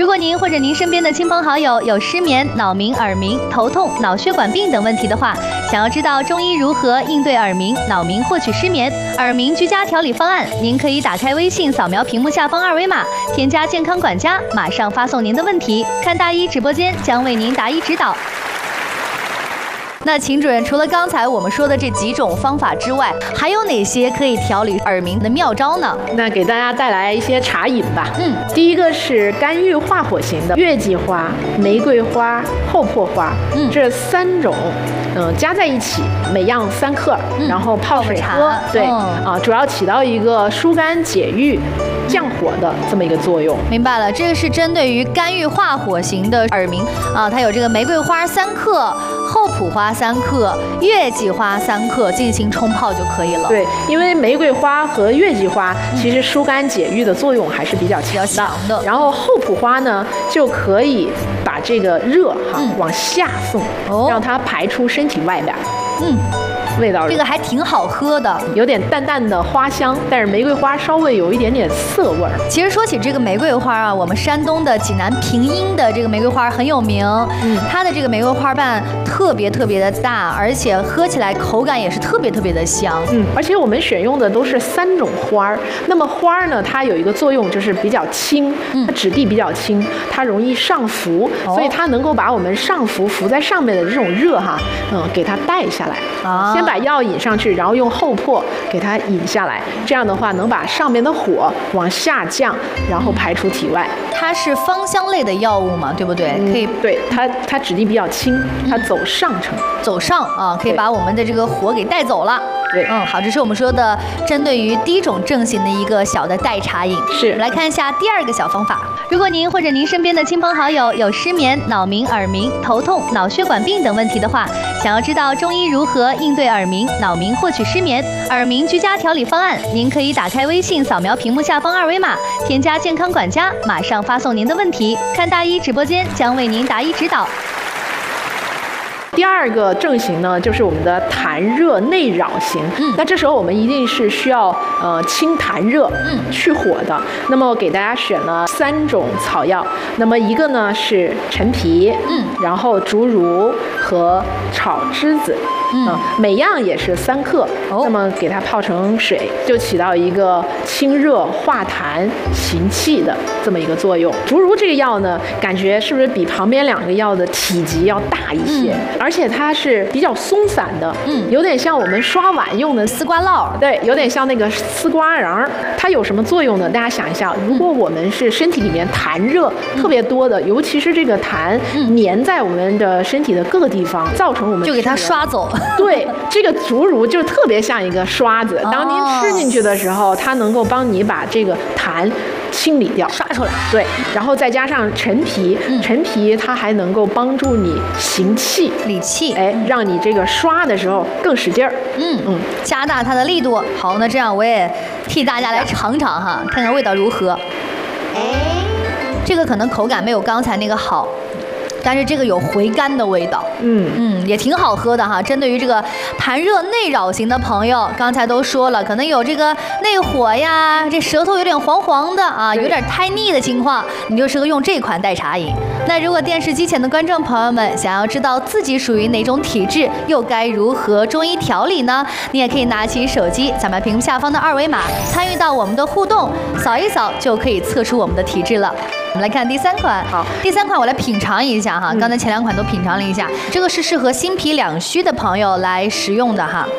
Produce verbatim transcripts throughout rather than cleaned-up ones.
如果您或者您身边的亲朋好友有失眠、脑鸣、耳鸣、头痛、脑血管病等问题的话，想要知道中医如何应对耳鸣、脑鸣获取失眠、耳鸣居家调理方案，您可以打开微信，扫描屏幕下方二维码，添加健康管家，马上发送您的问题，看大医直播间将为您答疑指导。那秦主任，除了刚才我们说的这几种方法之外，还有哪些可以调理耳鸣的妙招呢？ 那给大家带来一些茶饮吧。 嗯， 第一个是肝郁化火型的月季花、玫瑰花、厚朴花，嗯，这三种，嗯、呃，加在一起，每样三克，嗯、然后泡水喝。对，哦、啊，主要起到一个疏肝解郁、降火的这么一个作用。 明白了，这个是针对于肝郁化火型的耳鸣啊，它有这个玫瑰花三克、厚朴花三克、月季花三克进行冲泡就可以了。 对，因为玫瑰花和月季花其实疏肝解郁的作用还是比较强的。 强的。 然后厚朴花呢，就可以把这个热哈、嗯、往下送，哦、让它排出身体外边。嗯。味道这个还挺好喝的， 有点淡淡的花香，但是玫瑰花稍微有一点点涩味儿。 其实说起这个玫瑰花啊，我们山东的济南平阴的这个玫瑰花很有名，嗯，它的这个玫瑰花瓣特别特别的大，而且喝起来口感也是特别特别的香。 嗯，而且我们选用的都是三种花儿。那么花儿呢，它有一个作用就是比较轻，它质地比较轻，它容易上浮，哦、所以它能够把我们上浮浮在上面的这种热哈，嗯，给它带下来。啊，先把药引上去，然后用厚朴给它引下来，这样的话能把上面的火往下降，然后排出体外。 它是芳香类的药物嘛，对不对？ 嗯、 可以， 对它它质地比较轻，它走上乘， 走上啊，可以把我们的这个火给带走了。 对， 嗯，好，这是我们说的针对于第一种症型的一个小的代茶饮。 是， 我们来看一下第二个小方法。如果您或者您身边的亲朋好友有失眠、脑鸣、耳鸣、头痛、脑血管病等问题的话，想要知道中医如何应对耳鸣、脑鸣获取失眠、耳鸣居家调理方案，您可以打开微信，扫描屏幕下方二维码，添加健康管家，马上发送您的问题，看大医直播间将为您答疑指导。 第二个症型呢，就是我们的痰热内扰型。嗯，那这时候我们一定是需要呃清痰热、嗯去火的。那么给大家选了三种草药，那么一个呢是陈皮，嗯，然后竹茹和炒栀子。嗯、呃，每样也是三克，哦、那么给它泡成水，就起到一个清热化痰、行气的这么一个作用。竹茹这个药呢，感觉是不是比旁边两个药的体积要大一些？嗯、而且它是比较松散的，嗯，有点像我们刷碗用的丝瓜烙， 对，有点像那个丝瓜瓤。它有什么作用呢？大家想一下，如果我们是身体里面痰热特别多的，尤其是这个痰粘在我们的身体的各个地方，造成我们就给它刷走。 对，这个竹茹就特别像一个刷子，当您吃进去的时候，它能够帮你把这个痰清理掉， 刷出来。 对，然后再加上陈皮，嗯、陈皮它还能够帮助你行气、 理气， 哎，让你这个刷的时候更使劲儿。 嗯嗯，加大它的力度。好，那这样我也替大家来尝尝哈，看看味道如何。哎，这个可能口感没有刚才那个好。但是这个有回甘的味道，嗯嗯，也挺好喝的哈。针对于这个痰热内扰型的朋友，刚才都说了，可能有这个内火呀，这舌头有点黄黄的啊，有点太腻的情况，你就适合用这款代茶饮。那如果电视机前的观众朋友们想要知道自己属于哪种体质，又该如何中医调理呢？你也可以拿起手机，扫描屏幕下方的二维码，参与到我们的互动，扫一扫就可以测出我们的体质了。我们来看第三款，好，第三款我来品尝一下哈，嗯、刚才前两款都品尝了一下，这个是适合心脾两虚的朋友来食用的哈。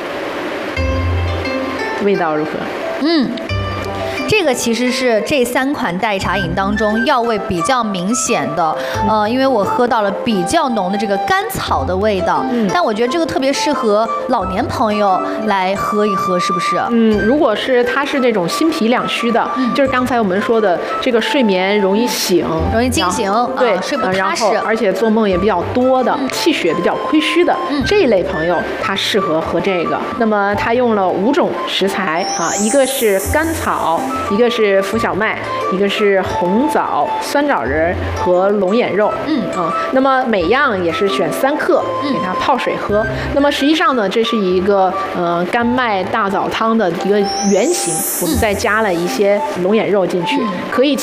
味道如何？ 嗯。这个其实是这三款代茶饮当中药味比较明显的，呃，因为我喝到了比较浓的这个甘草的味道，嗯，但我觉得这个特别适合老年朋友来喝一喝，是不是？ 嗯，如果是他是那种心脾两虚的，嗯、就是刚才我们说的这个睡眠容易醒， 容易惊醒， 对， 啊、睡不踏实， 而且做梦也比较多的，嗯、气血比较亏虚的、嗯、这一类朋友，他适合喝这个。那么他用了五种食材啊，一个是甘草。一个是浮小麦，一个是红枣、酸枣仁和龙眼肉。嗯啊，那么每样也是选三克，给它泡水喝。嗯、那么实际上呢，这是一个呃甘麦大枣汤的一个原型，我们再加了一些龙眼肉进去，嗯、可以